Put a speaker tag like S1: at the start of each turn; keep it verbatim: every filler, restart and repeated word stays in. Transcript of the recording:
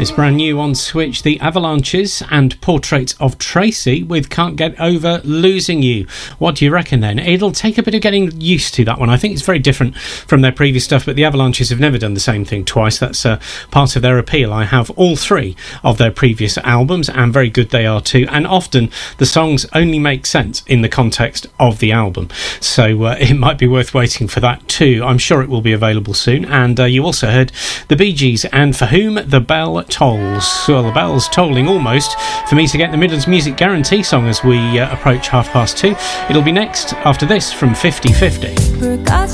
S1: It's brand new on Switch, The Avalanches and Portrait of Tracy with Can't Get Over Losing You. What do you reckon then? It'll take a bit of getting used to, that one. I think it's very different from their previous stuff, but the Avalanches have never done the same thing twice. That's uh, part of their appeal. I have all three of their previous albums, and very good they are too, and often the songs only make sense in the context of the album, so uh, it might be worth waiting for that too. I'm sure it will be available soon. And uh, you also heard the Bee Gees and For Whom the Bell Tolls. Well, the bell's tolling almost for me to get the Midlands Music Guarantee song as we uh, approach half past two. It'll be next after this from fifty fifty.